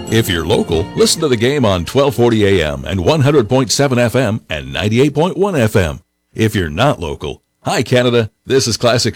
If you're local, listen to the game on 1240 AM and 100.7 FM and 98.1 FM. If you're not local, hi Canada, this is Classic